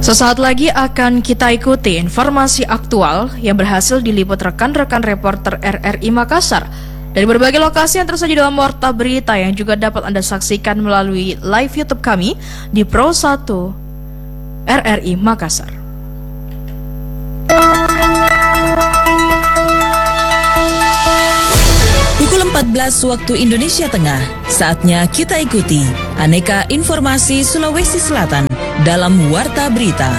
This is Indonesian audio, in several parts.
Sesaat lagi akan kita ikuti informasi aktual yang berhasil diliput rekan-rekan reporter RRI Makassar dari berbagai lokasi yang tersaji dalam Warta Berita yang juga dapat Anda saksikan melalui live YouTube kami di Pro 1 RRI Makassar. Pukul 14 waktu Indonesia Tengah, saatnya kita ikuti aneka informasi Sulawesi Selatan dalam Warta Berita.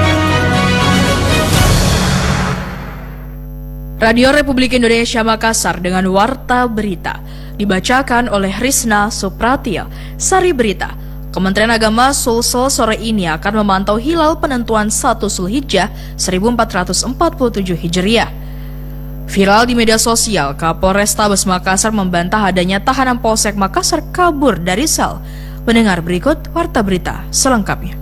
Radio Republik Indonesia Makassar dengan Warta Berita dibacakan oleh Risna Supratya. Sari Berita, Kementerian Agama Sulsel sore ini akan memantau hilal penentuan 1 Zulhijjah 1447 Hijriah. Viral di media sosial, Kapolrestabes Makassar membantah adanya tahanan Polsek Makassar kabur dari sel. Mendengar berikut Warta Berita selengkapnya.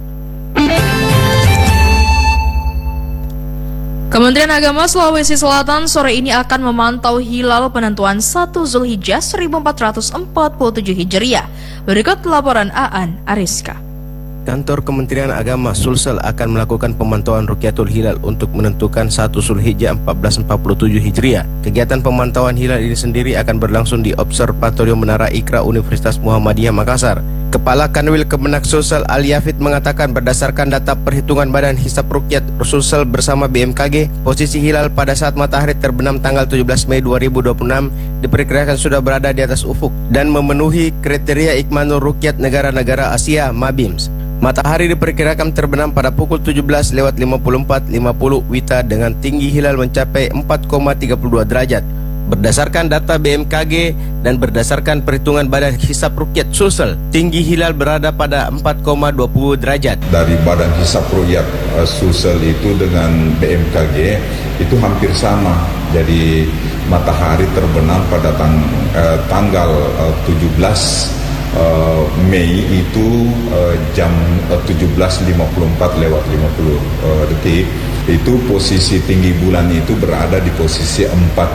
Kementerian Agama Sulawesi Selatan sore ini akan memantau hilal penentuan 1 Zulhijjah 1447 Hijriah. Berikut laporan Aan Ariska. Kantor Kementerian Agama Sulsel akan melakukan pemantauan Rukyatul Hilal untuk menentukan 1 Zulhijjah 1447 Hijriah. Kegiatan pemantauan hilal ini sendiri akan berlangsung di Observatorium Menara Ikra Universitas Muhammadiyah Makassar. Kepala Kanwil Kemenak Sulsel Al-Yafid mengatakan berdasarkan data perhitungan Badan Hisab Rukyat Sulsel bersama BMKG, posisi hilal pada saat matahari terbenam tanggal 17 Mei 2026 diperkirakan sudah berada di atas ufuk dan memenuhi kriteria Ikmanul Rukyat negara-negara Asia (MABIMS). Matahari diperkirakan terbenam pada pukul 17.54.50 WITA dengan tinggi hilal mencapai 4,32 derajat. Berdasarkan data BMKG dan berdasarkan perhitungan Badan Hisab Rukyat Sulsel, tinggi hilal berada pada 4,20 derajat. Dari Badan Hisab Rukyat Sulsel itu dengan BMKG itu hampir sama. Jadi matahari terbenam pada tanggal 17 Mei itu jam 17.54 lewat 50 detik. Itu posisi tinggi bulan itu berada di posisi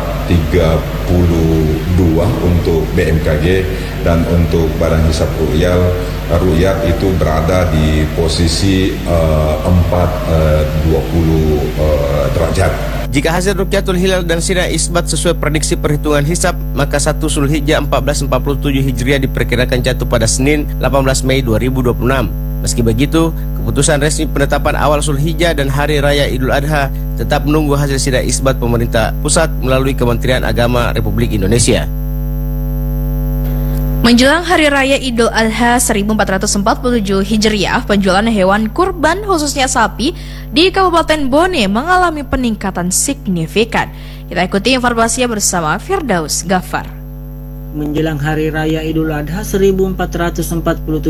4.32 untuk BMKG, dan untuk Badan Hisab Rukyat itu berada di posisi 4.20 derajat. Jika hasil Rukyatul Hilal dan Sirah isbat sesuai prediksi perhitungan hisab, maka 1 Zulhijjah 1447 Hijriah diperkirakan jatuh pada Senin 18 Mei 2026. Meski begitu, keputusan resmi penetapan awal Zulhijjah dan Hari Raya Idul Adha tetap menunggu hasil Sirah isbat pemerintah pusat melalui Kementerian Agama Republik Indonesia. Menjelang Hari Raya Idul Adha 1447 Hijriah, penjualan hewan kurban khususnya sapi di Kabupaten Bone mengalami peningkatan signifikan. Kita ikuti informasinya bersama Firdaus Ghaffar. Menjelang Hari Raya Idul Adha 1447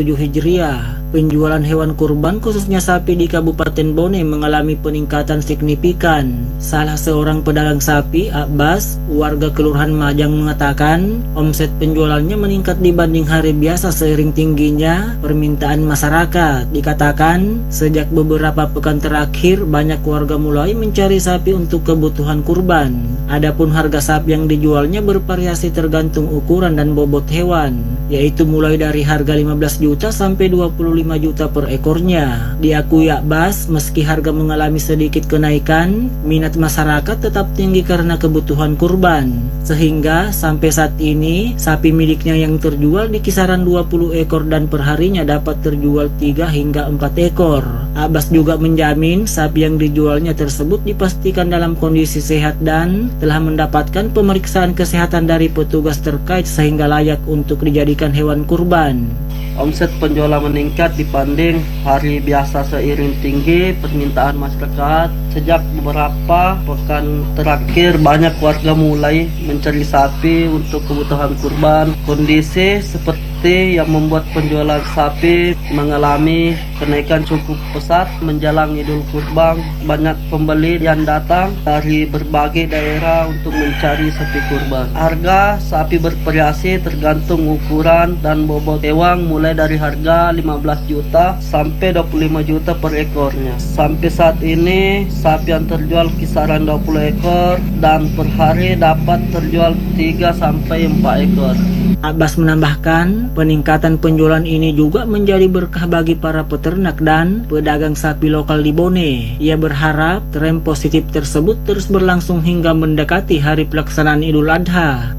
Hijriah, penjualan hewan kurban khususnya sapi di Kabupaten Bone mengalami peningkatan signifikan. Salah seorang pedagang sapi, Abbas, warga Kelurahan Majang mengatakan, omset penjualannya meningkat dibanding hari biasa seiring tingginya permintaan masyarakat. Dikatakan, sejak beberapa pekan terakhir banyak warga mulai mencari sapi untuk kebutuhan kurban. Adapun harga sapi yang dijualnya bervariasi tergantung ukuran dan bobot hewan, yaitu mulai dari harga 15 juta sampai 25 juta per ekornya. Diakui Abbas, meski harga mengalami sedikit kenaikan, minat masyarakat tetap tinggi karena kebutuhan kurban. Sehingga sampai saat ini, sapi miliknya yang terjual di kisaran 20 ekor dan perharinya dapat terjual 3 hingga 4 ekor. Abbas juga menjamin sapi yang dijualnya tersebut dipastikan dalam kondisi sehat dan telah mendapatkan pemeriksaan kesehatan dari petugas terkait sehingga layak untuk dijadikan hewan kurban. Omset penjualan meningkat dibanding hari biasa seiring tinggi permintaan masyarakat. Sejak beberapa pekan terakhir banyak warga mulai mencari sapi untuk kebutuhan kurban. Kondisi seperti yang membuat penjualan sapi mengalami kenaikan cukup pesat menjelang Idul Kurban. Banyak pembeli yang datang dari berbagai daerah untuk mencari sapi kurban. Harga sapi bervariasi tergantung ukuran dan bobot hewan, mulai dari harga 15 juta sampai 25 juta per ekornya. Sampai saat ini sapi yang terjual kisaran 20 ekor dan per hari dapat terjual 3 sampai 4 ekor. Abbas menambahkan, peningkatan penjualan ini juga menjadi berkah bagi para peternak dan pedagang sapi lokal di Bone. Ia berharap tren positif tersebut terus berlangsung hingga mendekati hari pelaksanaan Idul Adha.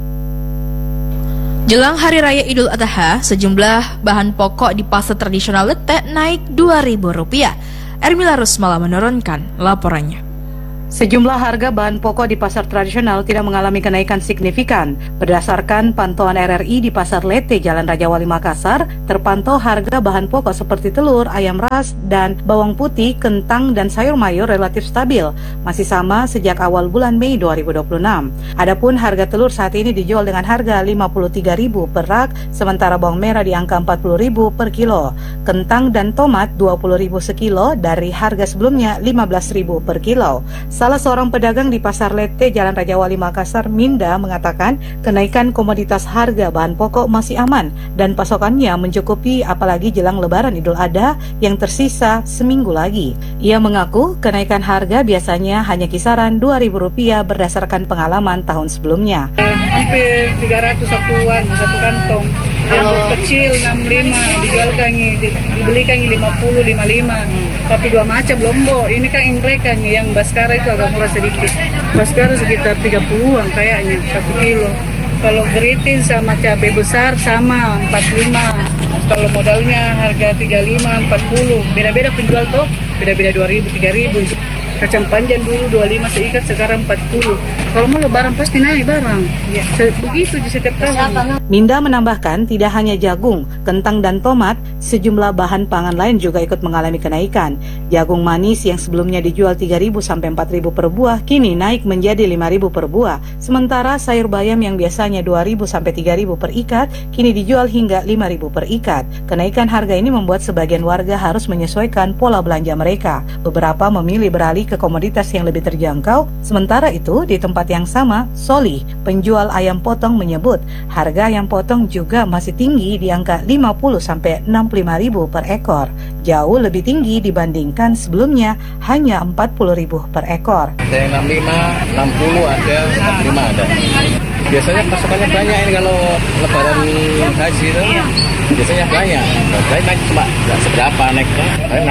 Jelang Hari Raya Idul Adha, sejumlah bahan pokok di pasar tradisional Letek naik Rp2.000. Ermila Rusmala menurunkan laporannya. Sejumlah harga bahan pokok di pasar tradisional tidak mengalami kenaikan signifikan. Berdasarkan pantauan RRI di Pasar Lete, Jalan Raja Wali Makassar, terpantau harga bahan pokok seperti telur, ayam ras, dan bawang putih, kentang, dan sayur mayur relatif stabil, masih sama sejak awal bulan Mei 2026. Adapun harga telur saat ini dijual dengan harga Rp53.000 per rak, sementara bawang merah di angka Rp40.000 per kilo. Kentang dan tomat Rp20.000 sekilo dari harga sebelumnya Rp15.000 per kilo. Salah seorang pedagang di Pasar Lete, Jalan Raja Wali Makassar, Minda, mengatakan kenaikan komoditas harga bahan pokok masih aman dan pasokannya mencukupi apalagi jelang Lebaran Idul Adha yang tersisa seminggu lagi. Ia mengaku kenaikan harga biasanya hanya kisaran Rp2.000 berdasarkan pengalaman tahun sebelumnya. Hampir 300 satuan satu kantong. Yang kecil 65 dijualkan dibelikan 50 55. Tapi dua macam lombok. Ini kan ingrekan yang Baskara itu agak murah sedikit. Baskara sekitar 30-an kayaknya 1 kilo. Kalau geritin sama cabai besar sama 45. Kalau modalnya harga 35 40. Beda-beda penjual tuh. Beda-beda 2.000 3.000. Kacang panjang dulu 25 seikat, sekarang 40. Kalau mau lebaran pasti naik barang. Ya, begitu di setiap tahun. Minda menambahkan tidak hanya jagung, kentang dan tomat, sejumlah bahan pangan lain juga ikut mengalami kenaikan. Jagung manis yang sebelumnya dijual 3.000 sampai 4.000 per buah kini naik menjadi 5.000 per buah. Sementara sayur bayam yang biasanya 2.000 sampai 3.000 per ikat kini dijual hingga 5.000 per ikat. Kenaikan harga ini membuat sebagian warga harus menyesuaikan pola belanja mereka. Beberapa memilih beralih ke komoditas yang lebih terjangkau. Sementara itu, di tempat yang sama, Soli, penjual ayam potong menyebut harga ayam potong juga masih tinggi di angka 50 sampai 65.000 per ekor. Jauh lebih tinggi dibandingkan sebelumnya hanya 40.000 per ekor. Ada yang 65, 60 ada, 65 ada. Biasanya pasokannya banyak ini kalau lebaran haji itu biasanya banyak. Naik cuma nggak seberapa naiknya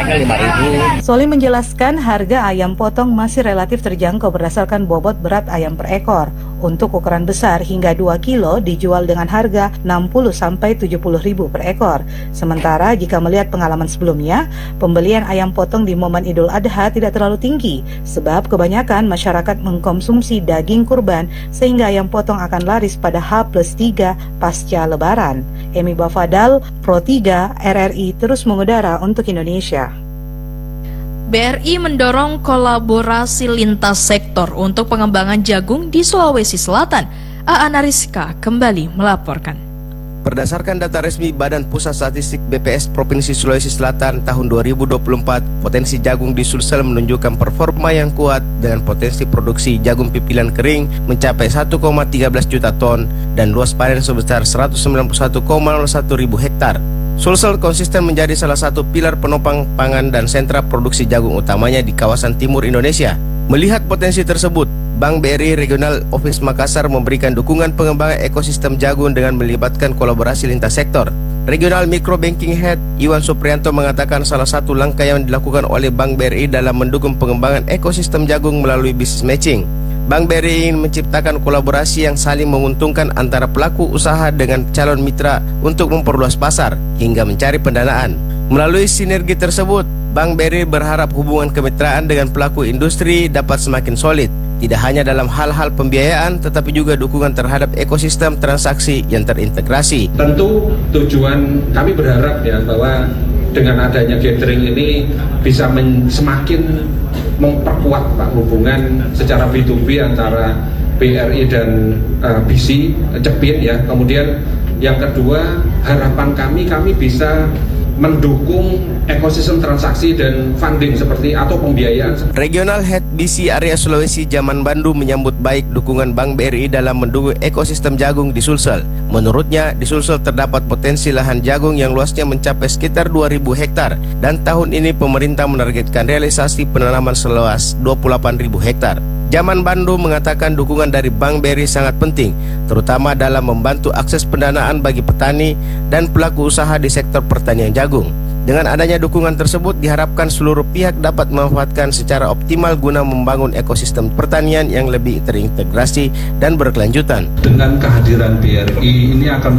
Rp5.000. Soli menjelaskan harga ayam potong masih relatif terjangkau berdasarkan bobot berat ayam per ekor. Untuk ukuran besar hingga 2 kilo dijual dengan harga 60 sampai 70.000 per ekor. Sementara jika melihat pengalaman sebelumnya, pembelian ayam potong di momen Idul Adha tidak terlalu tinggi sebab kebanyakan masyarakat mengkonsumsi daging kurban sehingga ayam potong akan laris pada H+3 pasca Lebaran. Emi Bafadal, Pro 3, RRI terus mengudara untuk Indonesia. BRI mendorong kolaborasi lintas sektor untuk pengembangan jagung di Sulawesi Selatan. Aana Rizka kembali melaporkan. Berdasarkan data resmi Badan Pusat Statistik BPS Provinsi Sulawesi Selatan tahun 2024, potensi jagung di Sulsel menunjukkan performa yang kuat dengan potensi produksi jagung pipilan kering mencapai 1,13 juta ton dan luas panen sebesar 191,01 ribu hektar. Sulsel konsisten menjadi salah satu pilar penopang pangan dan sentra produksi jagung utamanya di kawasan timur Indonesia. Melihat potensi tersebut, Bank BRI Regional Office Makassar memberikan dukungan pengembangan ekosistem jagung dengan melibatkan kolaborasi lintas sektor. Regional Micro Banking Head Iwan Suprianto mengatakan salah satu langkah yang dilakukan oleh Bank BRI dalam mendukung pengembangan ekosistem jagung melalui business matching. Bank BRI ingin menciptakan kolaborasi yang saling menguntungkan antara pelaku usaha dengan calon mitra untuk memperluas pasar hingga mencari pendanaan. Melalui sinergi tersebut, Bank BRI berharap hubungan kemitraan dengan pelaku industri dapat semakin solid, tidak hanya dalam hal-hal pembiayaan tetapi juga dukungan terhadap ekosistem transaksi yang terintegrasi. Tentu tujuan kami berharap ya bahwa dengan adanya gathering ini bisa semakin memperkuat Pak hubungan secara B2B antara BRI dan BC Cepin ya. Kemudian yang kedua, harapan kami bisa mendukung ekosistem transaksi dan funding seperti atau pembiayaan. Regional Head BC Area Sulawesi Jaman Bandu menyambut baik dukungan Bank BRI dalam mendukung ekosistem jagung di Sulsel. Menurutnya, di Sulsel terdapat potensi lahan jagung yang luasnya mencapai sekitar 2.000 hektar dan tahun ini pemerintah menargetkan realisasi penanaman seluas 28.000 hektar. Jaman Bando mengatakan dukungan dari Bank BRI sangat penting, terutama dalam membantu akses pendanaan bagi petani dan pelaku usaha di sektor pertanian jagung. Dengan adanya dukungan tersebut, diharapkan seluruh pihak dapat memanfaatkan secara optimal guna membangun ekosistem pertanian yang lebih terintegrasi dan berkelanjutan. Dengan kehadiran BRI ini akan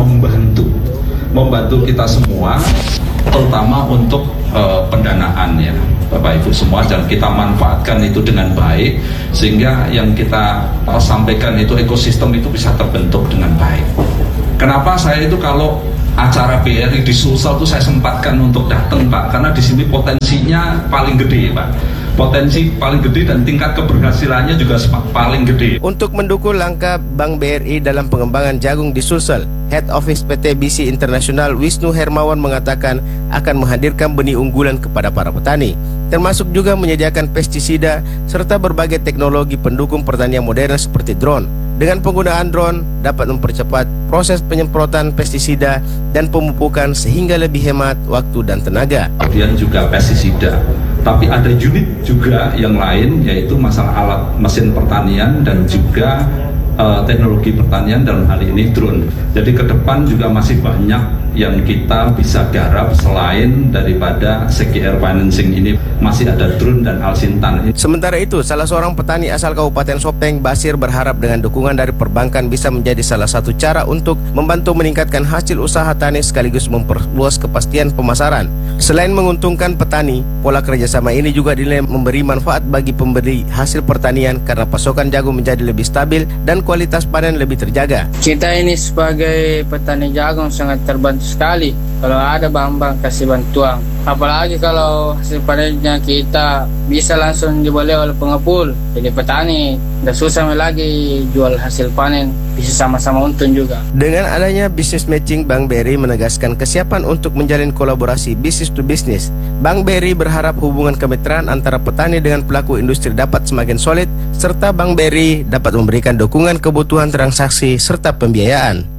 membantu kita semua, terutama untuk pendanaan ya Bapak Ibu semua, dan kita manfaatkan itu dengan baik sehingga yang kita sampaikan itu ekosistem itu bisa terbentuk dengan baik. Kenapa saya itu kalau acara BRI di Sulsel itu saya sempatkan untuk datang Pak, karena di sini potensinya paling gede Pak. Potensi paling gede dan tingkat keberhasilannya juga paling gede. Untuk mendukung langkah Bank BRI dalam pengembangan jagung di Sulsel, Head Office PT BC International Wisnu Hermawan mengatakan akan menghadirkan benih unggulan kepada para petani, termasuk juga menyediakan pestisida serta berbagai teknologi pendukung pertanian modern seperti drone. Dengan penggunaan drone dapat mempercepat proses penyemprotan pestisida dan pemupukan sehingga lebih hemat waktu dan tenaga. Kemudian juga pestisida, tapi ada unit juga yang lain, yaitu masalah alat mesin pertanian dan juga teknologi pertanian, dalam hal ini drone. Jadi ke depan juga masih banyak yang kita bisa garap selain daripada CGR financing ini, masih ada drone dan Alsintan. Sementara itu, salah seorang petani asal Kabupaten Sopeng, Basir, berharap dengan dukungan dari perbankan bisa menjadi salah satu cara untuk membantu meningkatkan hasil usaha tani sekaligus memperluas kepastian pemasaran. Selain menguntungkan petani, pola kerjasama ini juga dinilai memberi manfaat bagi pemberi hasil pertanian karena pasokan jagung menjadi lebih stabil dan kualitas panen lebih terjaga. Kita ini sebagai petani jagung sangat terbantu sekali kalau ada bank-bank kasih bantuan. Apalagi kalau hasil panennya kita bisa langsung dibeli oleh pengepul. Jadi petani tidak susah lagi jual hasil panen, bisa sama-sama untung juga. Dengan adanya business matching, Bank BRI menegaskan kesiapan untuk menjalin kolaborasi bisnis to bisnis. Bank BRI berharap hubungan kemitraan antara petani dengan pelaku industri dapat semakin solid, serta Bank BRI dapat memberikan dukungan kebutuhan transaksi serta pembiayaan.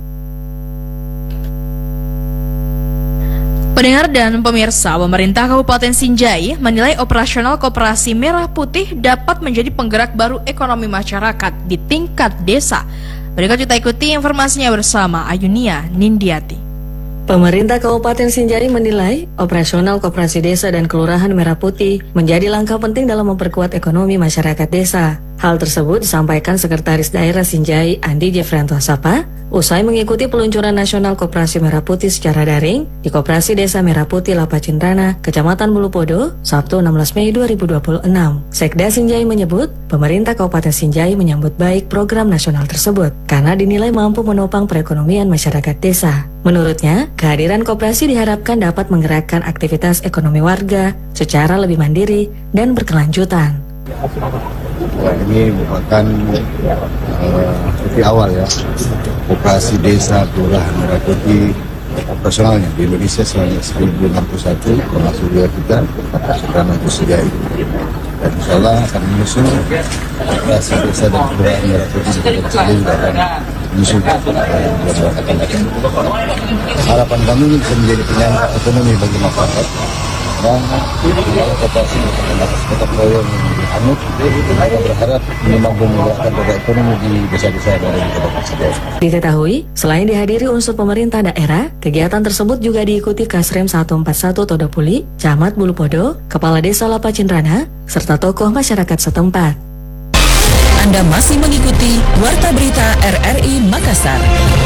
Pendengar dan pemirsa, pemerintah Kabupaten Sinjai menilai operasional Koperasi Merah Putih dapat menjadi penggerak baru ekonomi masyarakat di tingkat desa. Berikut kita ikuti informasinya bersama Ayunia Nindiati. Pemerintah Kabupaten Sinjai menilai operasional Koperasi Desa dan Kelurahan Merah Putih menjadi langkah penting dalam memperkuat ekonomi masyarakat desa. Hal tersebut disampaikan Sekretaris Daerah Sinjai Andi Jefrianto Sapa usai mengikuti peluncuran nasional Koperasi Merah Putih secara daring di Koperasi Desa Merah Putih Lapacinrana, Kecamatan Bulupodo, Sabtu 16 Mei 2026. Sekda Sinjai menyebut, pemerintah Kabupaten Sinjai menyambut baik program nasional tersebut karena dinilai mampu menopang perekonomian masyarakat desa. Menurutnya, kehadiran koperasi diharapkan dapat menggerakkan aktivitas ekonomi warga secara lebih mandiri dan berkelanjutan. Ya, ini merupakan titik awal ya, Koperasi Desa Kelurahan Merah Putih operasionalnya di Indonesia sebanyak 1061, termasuk juga kita sudah mampu Sinjai. Dan insya Allah akan menyusul Koperasi Desa dan Kelurahan Merah Putih di Kota Sinjai juga akan menyusul harapan kami ini bisa menjadi penyangga ekonomi bagi masyarakat. Dan koperasi kota proyek Anut, kita berharap ini mampu menggerakkan roda ekonomi di desa-desa yang ada di Kabupaten Sinjai. Diketahui, selain dihadiri unsur pemerintah daerah, kegiatan tersebut juga diikuti Kasrem 141 Todopuli, Camat Bulupodo, Kepala Desa Lapacinrana, serta tokoh masyarakat setempat. Anda masih mengikuti Warta Berita RRI Makassar.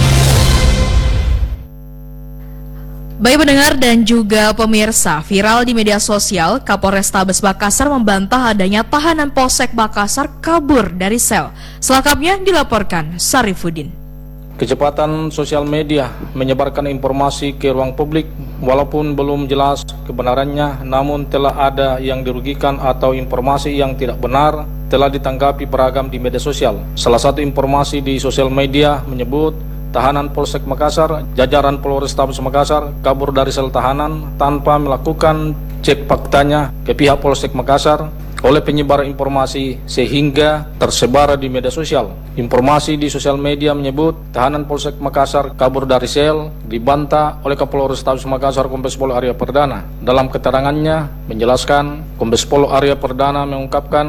Baik pendengar dan juga pemirsa, viral di media sosial, Kapolrestabes Makassar membantah adanya tahanan Polsek Makassar kabur dari sel. Selengkapnya dilaporkan Sarifudin. Kecepatan sosial media menyebarkan informasi ke ruang publik walaupun belum jelas kebenarannya, namun telah ada yang dirugikan atau informasi yang tidak benar telah ditanggapi beragam di media sosial. Salah satu informasi di sosial media menyebut tahanan Polsek Makassar, jajaran Polrestabes Makassar kabur dari sel tahanan tanpa melakukan cek faktanya ke pihak Polsek Makassar oleh penyebar informasi sehingga tersebar di media sosial. Informasi di sosial media menyebut tahanan Polsek Makassar kabur dari sel dibantah oleh Kapolrestabes Makassar Kombes Pol Arya Perdana. Dalam keterangannya menjelaskan, Kombes Pol Arya Perdana mengungkapkan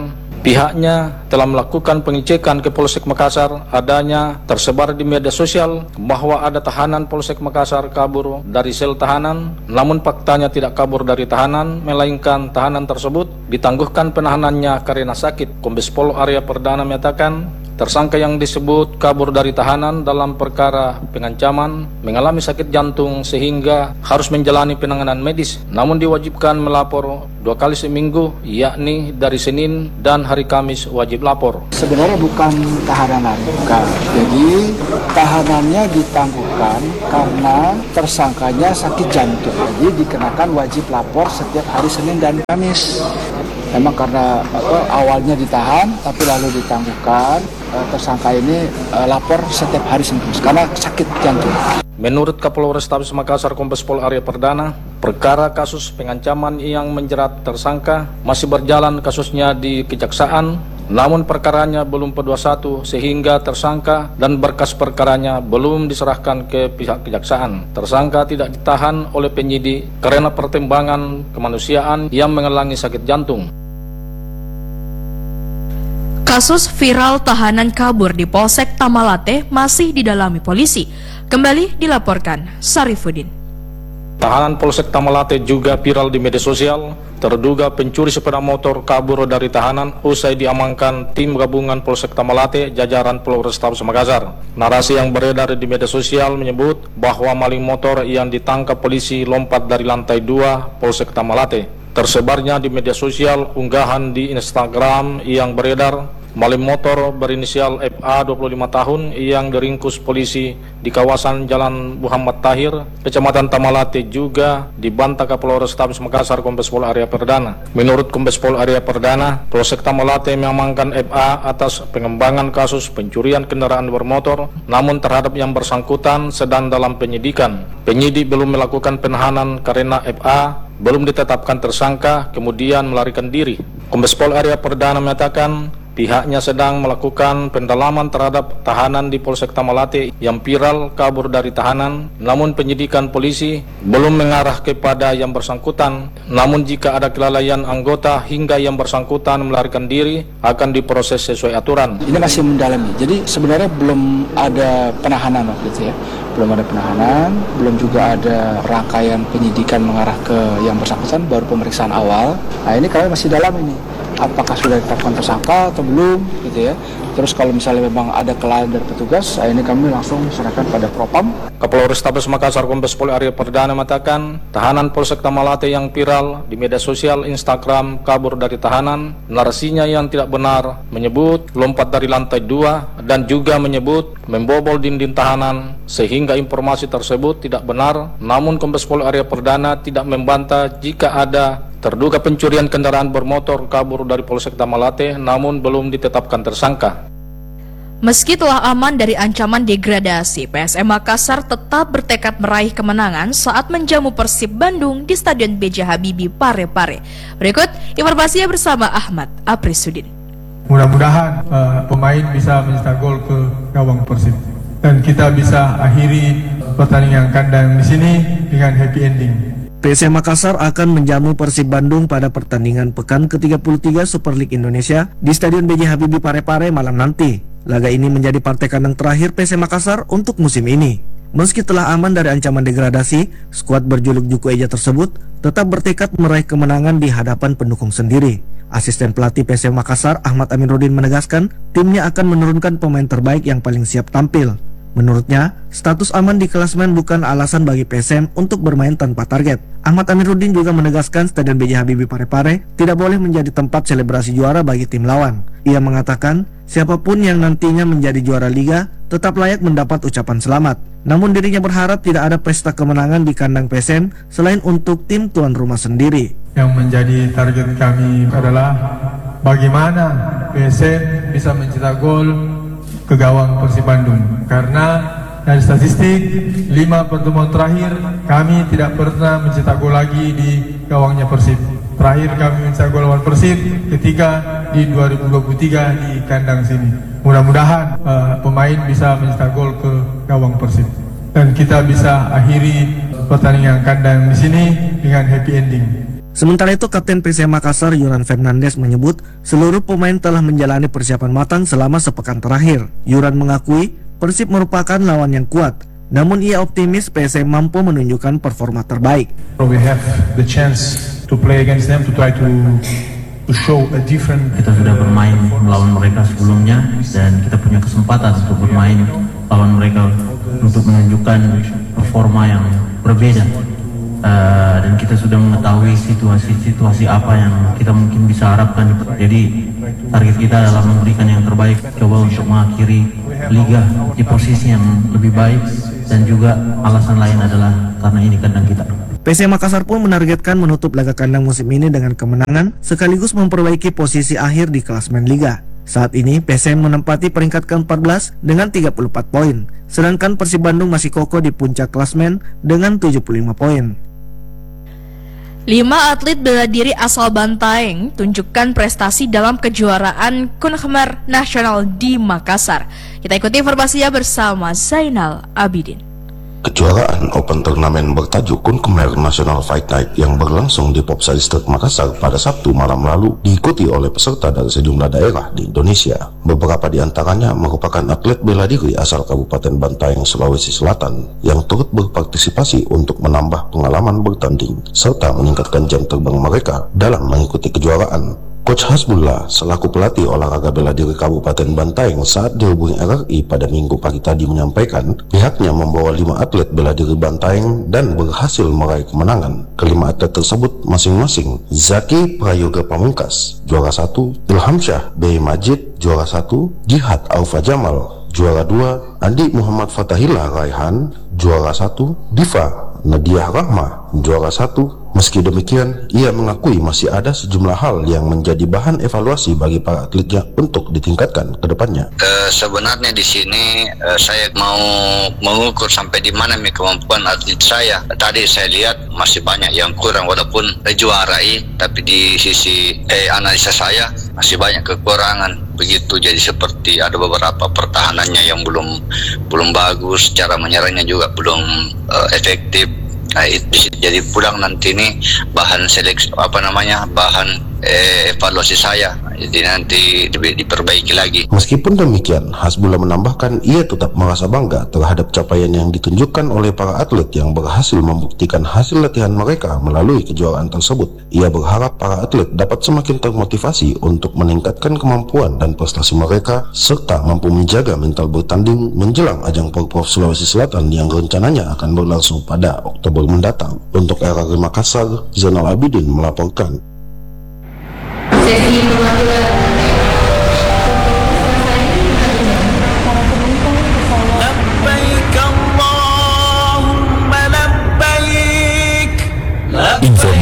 Pihaknya telah melakukan pengecekan ke Polsek Makassar, adanya tersebar di media sosial bahwa ada tahanan Polsek Makassar kabur dari sel tahanan, namun faktanya tidak kabur dari tahanan, melainkan tahanan tersebut ditangguhkan penahanannya karena sakit. Kombes Pol Arya Perdana menyatakan tersangka yang disebut kabur dari tahanan dalam perkara pengancaman mengalami sakit jantung sehingga harus menjalani penanganan medis, namun diwajibkan melapor 2 kali seminggu, yakni dari Senin dan hari Kamis wajib lapor. Sebenarnya bukan tahanan, bukan. Jadi tahanannya ditangguhkan karena tersangkanya sakit jantung. Jadi dikenakan wajib lapor setiap hari Senin dan Kamis. Memang karena awalnya ditahan tapi lalu ditangguhkan, tersangka ini lapor setiap hari Senin karena sakit jantung. Menurut Kapolrestabes Makassar Kombes Pol Arya Perdana, perkara kasus pengancaman yang menjerat tersangka masih berjalan kasusnya di Kejaksaan, namun perkaranya belum P21 sehingga tersangka dan berkas perkaranya belum diserahkan ke pihak Kejaksaan. Tersangka tidak ditahan oleh penyidik karena pertimbangan kemanusiaan yang mengalami sakit jantung. Kasus viral tahanan kabur di Polsek Tamalate masih didalami polisi. Kembali dilaporkan Sarifudin. Tahanan Polsek Tamalate juga viral di media sosial. Terduga pencuri sepeda motor kabur dari tahanan usai diamankan tim gabungan Polsek Tamalate jajaran Polrestabes Makassar. Narasi yang beredar di media sosial menyebut bahwa maling motor yang ditangkap polisi lompat dari lantai 2 Polsek Tamalate. Tersebarnya di media sosial unggahan di Instagram yang beredar maling motor berinisial FA 25 tahun yang diringkus polisi di kawasan Jalan Muhammad Tahir, Kecamatan Tamalate juga dibantah Kapolrestabes Makassar Kombes Pol Arya Perdana. Menurut Kombes Pol Arya Perdana, Polsek Tamalate mengamankan FA atas pengembangan kasus pencurian kendaraan bermotor, namun terhadap yang bersangkutan sedang dalam penyidikan. Penyidik belum melakukan penahanan karena FA belum ditetapkan tersangka kemudian melarikan diri. Kombes Pol Arya Perdana menyatakan pihaknya sedang melakukan pendalaman terhadap tahanan di Polsek Tamalate yang viral kabur dari tahanan, namun penyidikan polisi belum mengarah kepada yang bersangkutan. Namun jika ada kelalaian anggota hingga yang bersangkutan melarikan diri, akan diproses sesuai aturan. Ini masih mendalami, jadi sebenarnya belum ada penahanan waktu itu ya. Belum ada penahanan, belum juga ada rangkaian penyidikan mengarah ke yang bersangkutan, baru pemeriksaan awal. Nah ini kalian masih dalam ini. Apakah sudah ditetapkan tersangka atau belum gitu ya. Terus kalau misalnya memang ada kelalaian dari petugas, ini kami langsung serahkan pada Propam. Kapolrestabes Makassar Kombes Pol Arya Perdana mengatakan tahanan Polsek Tamalate yang viral di media sosial Instagram kabur dari tahanan, narasinya yang tidak benar, menyebut lompat dari lantai 2 dan juga menyebut membobol dinding tahanan, sehingga informasi tersebut tidak benar. Namun Kombes Pol Arya Perdana tidak membantah jika ada terduga pencurian kendaraan bermotor kabur dari Polsek Tamalate, namun belum ditetapkan tersangka. Meski telah aman dari ancaman degradasi, PSM Makassar tetap bertekad meraih kemenangan saat menjamu Persib Bandung di Stadion B.J. Habibie Parepare. Berikut informasinya bersama Ahmad Aprisudin. Mudah-mudahan pemain bisa mencetak gol ke gawang Persib dan kita bisa akhiri pertandingan kandang di sini dengan happy ending. PSM Makassar akan menjamu Persib Bandung pada pertandingan pekan ke-33 Super League Indonesia di Stadion B.J. Habibie Parepare malam nanti. Laga ini menjadi partai kandang terakhir PSM Makassar untuk musim ini. Meski telah aman dari ancaman degradasi, skuad berjuluk Juku Eja tersebut tetap bertekad meraih kemenangan di hadapan pendukung sendiri. Asisten pelatih PSM Makassar Ahmad Aminuddin menegaskan timnya akan menurunkan pemain terbaik yang paling siap tampil. Menurutnya, status aman di klasemen bukan alasan bagi PSM untuk bermain tanpa target. Ahmad Aminuddin juga menegaskan Stadion B.J. Habibie Parepare tidak boleh menjadi tempat selebrasi juara bagi tim lawan. Ia mengatakan, siapapun yang nantinya menjadi juara liga tetap layak mendapat ucapan selamat. Namun dirinya berharap tidak ada pesta kemenangan di kandang PSM selain untuk tim tuan rumah sendiri. Yang menjadi target kami adalah bagaimana PSM bisa mencetak gol ke gawang Persib Bandung, karena dari statistik 5 pertemuan terakhir kami tidak pernah mencetak gol lagi di gawangnya Persib. Terakhir kami mencetak gol lawan Persib ketika di 2023 di kandang sini. Mudah-mudahan pemain bisa mencetak gol ke gawang Persib dan kita bisa akhiri pertandingan kandang di sini dengan happy ending. Sementara itu, Kapten PSM Makassar Yuran Fernandes menyebut seluruh pemain telah menjalani persiapan matang selama sepekan terakhir. Yuran mengakui Persib merupakan lawan yang kuat, namun ia optimis PSM mampu menunjukkan performa terbaik. We have the chance to play against them, to try to show a different. Kita sudah bermain melawan mereka sebelumnya dan kita punya kesempatan untuk bermain lawan mereka untuk menunjukkan performa yang berbeda. Dan kita sudah mengetahui situasi apa yang kita mungkin bisa harapkan. Jadi target kita adalah memberikan yang terbaik, coba untuk mengakhiri liga di posisi yang lebih baik, dan juga alasan lain adalah karena ini kandang kita. PSM Makassar pun menargetkan menutup laga kandang musim ini dengan kemenangan sekaligus memperbaiki posisi akhir di klasemen liga. Saat ini PSM menempati peringkat ke-14 dengan 34 poin, sedangkan Persib Bandung masih kokoh di puncak klasemen dengan 75 poin. 5 atlet bela diri asal Bantaeng tunjukkan prestasi dalam kejuaraan Kunkhmer Nasional di Makassar. Kita ikuti informasinya bersama Zainal Abidin. Kejuaraan Open Turnamen bertajuk Kunkhmer National Fight Night yang berlangsung di Popsa District Makassar pada Sabtu malam lalu diikuti oleh peserta dari sejumlah daerah di Indonesia. Beberapa di antaranya merupakan atlet bela diri asal Kabupaten Bantaeng, Sulawesi Selatan yang turut berpartisipasi untuk menambah pengalaman bertanding serta meningkatkan jam terbang mereka dalam mengikuti kejuaraan. Coach Hasbullah selaku pelatih olahraga bela diri Kabupaten Bantaeng saat dihubungi RRI pada Minggu pagi tadi menyampaikan pihaknya membawa 5 atlet bela diri Bantaeng dan berhasil meraih kemenangan. Kelima atlet tersebut masing-masing Zaki Prayoga Pamungkas juara 1, Ilham Syah B. Majid juara 1, Jihad Aufa Jamal juara 2, Andi Muhammad Fatahillah Raihan juara 1, Diva Nadia Rahma juara 1. Meski demikian, ia mengakui masih ada sejumlah hal yang menjadi bahan evaluasi bagi para atletnya untuk ditingkatkan ke depannya. Sebenarnya di sini saya mau mengukur sampai di mana kemampuan atlet saya. Tadi saya lihat masih banyak yang kurang walaupun juarai, tapi di sisi analisa saya masih banyak kekurangan. Begitu, jadi seperti ada beberapa pertahanannya yang belum bagus, cara menyerangnya juga belum efektif. Nah, itu bisa jadi pulang nanti ini bahan seleksi bahan evaluasi saya. Jadi nanti diperbaiki lagi. Meskipun demikian, Hasbullah menambahkan ia tetap merasa bangga terhadap capaian yang ditunjukkan oleh para atlet yang berhasil membuktikan hasil latihan mereka melalui kejuaraan tersebut. Ia berharap para atlet dapat semakin termotivasi untuk meningkatkan kemampuan dan prestasi mereka serta mampu menjaga mental bertanding menjelang ajang Porprov Sulawesi Selatan yang rencananya akan berlangsung pada Oktober mendatang. Untuk RRI Makassar, Zainal Abidin melaporkan. Sesi perwakilan